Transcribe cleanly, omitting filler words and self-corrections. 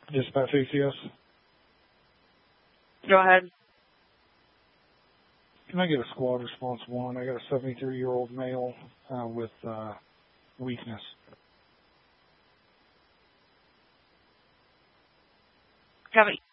Dispatch ACS. Go ahead. Can I get a squad response 1? I got a 73-year-old male with weakness. Copy.